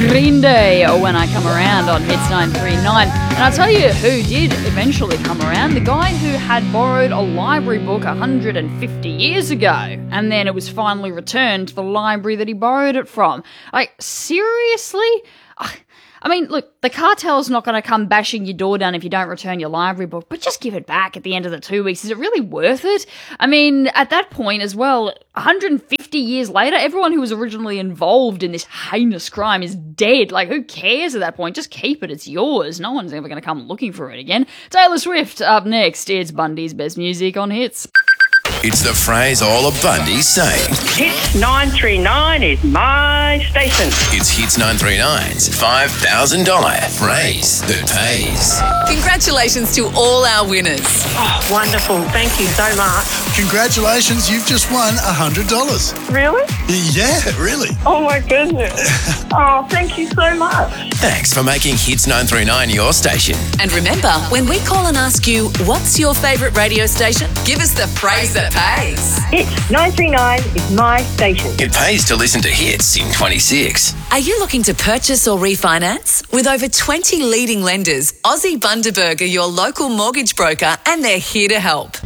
Green Day, When I Come Around on Hits 939. And I'll tell you who did eventually come around. The guy who had borrowed a library book 150 years ago. And then it was finally returned to the library that he borrowed it from. Like, seriously? I mean, look, the cartel's not going to come bashing your door down if you don't return your library book, but just give it back at the end of the 2 weeks. Is it really worth it? I mean, at that point as well, 150 years later, everyone who was originally involved in this heinous crime is dead. Like, who cares at that point? Just keep it. It's yours. No one's ever going to come looking for it again. Taylor Swift up next. It's Bundy's Best Music on Hits. It's the phrase all of Bundy's saying. Hits 939 is my station. It's Hits 939's $5,000 phrase that pays. Congratulations to all our winners. Oh, wonderful. Thank you so much. Congratulations, you've just won $100. Really? Yeah, really. Oh, my goodness. Oh, thank you so much. Thanks for making Hits 939 your station. And remember, when we call and ask you, what's your favourite radio station? Give us the phrase that pays. Hits 939 is my station. It pays to listen to Hits in 26. Are you looking to purchase or refinance? With over 20 leading lenders, Aussie Bundaberg are your local mortgage broker and they're here to help.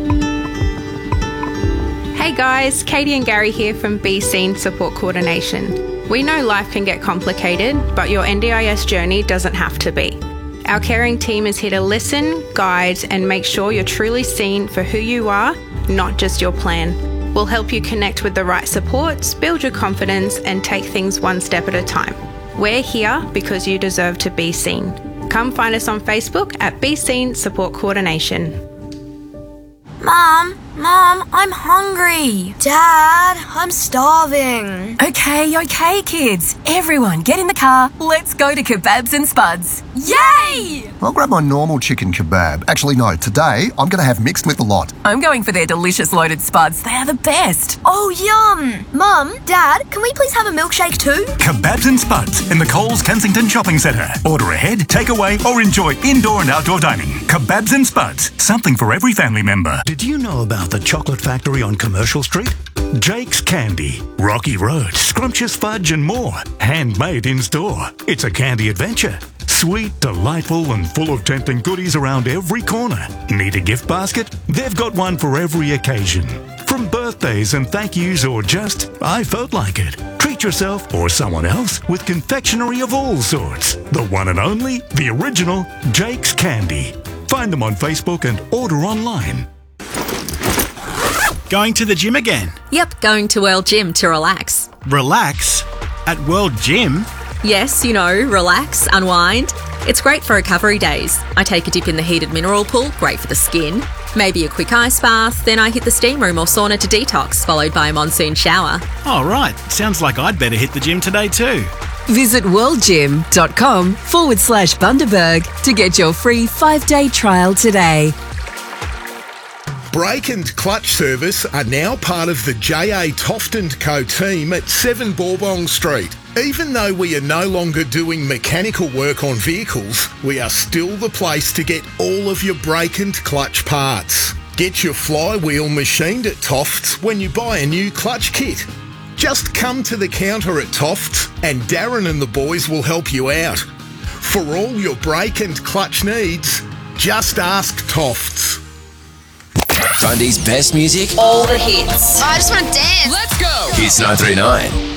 Hey guys, Katie and Gary here from Be Seen Support Coordination. We know life can get complicated, but your NDIS journey doesn't have to be. Our caring team is here to listen, guide, and make sure you're truly seen for who you are, not just your plan. We'll help you connect with the right supports, build your confidence, and take things one step at a time. We're here because you deserve to be seen. Come find us on Facebook at Be Seen Support Coordination. Mom, I'm hungry. Dad, I'm starving. Okay, kids. Everyone, get in the car. Let's go to Kebabs and Spuds. Yay! I'll grab my normal chicken kebab. Actually, no, today I'm going to have mixed with a lot. I'm going for their delicious loaded spuds. They are the best. Oh, yum. Mum, Dad, can we please have a milkshake too? Kebabs and Spuds in the Coles Kensington Shopping Centre. Order ahead, take away, or enjoy indoor and outdoor dining. Kebabs and Spuds, something for every family member. Did you know about the chocolate factory on Commercial Street? Jake's Candy, Rocky Road, scrumptious fudge and more. Handmade in store. It's a candy adventure. Sweet, delightful and full of tempting goodies around every corner. Need a gift basket? They've got one for every occasion. From birthdays and thank yous or just, I felt like it. Treat yourself or someone else with confectionery of all sorts. The one and only, the original Jake's Candy. Find them on Facebook and order online. Going to the gym again? Yep, going to World Gym to relax. Relax? At World Gym? Yes, relax, unwind. It's great for recovery days. I take a dip in the heated mineral pool, great for the skin. Maybe a quick ice bath, then I hit the steam room or sauna to detox, followed by a monsoon shower. Oh, right. Sounds like I'd better hit the gym today too. Visit worldgym.com/Bundaberg to get your free 5-day trial today. Brake and clutch service are now part of the J.A. Toft & Co team at 7 Bourbon Street. Even though we are no longer doing mechanical work on vehicles, we are still the place to get all of your brake and clutch parts. Get your flywheel machined at Toft's when you buy a new clutch kit. Just come to the counter at Toft's and Darren and the boys will help you out. For all your brake and clutch needs, just ask Toft's. Bundy's best music. All the hits. I just want to dance. Let's go. Hits 939.